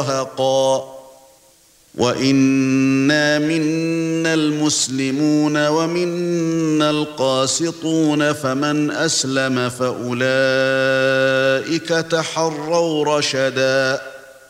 رَهَقًا وَإِنَّا مِنَّا الْمُسْلِمُونَ وَمِنَّا الْقَاسِطُونَ فَمَنْ أَسْلَمَ فَأُولَئِكَ تَحَرَّوْا رَشَدًا